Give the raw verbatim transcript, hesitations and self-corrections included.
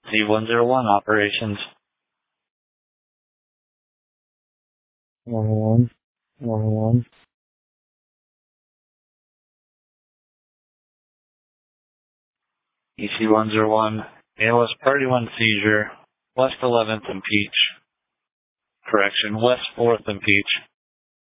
Z one zero one operations. one one, one one. E C one zero one, A L S Party one seizure, West eleventh and Peach. Correction, West fourth and Peach.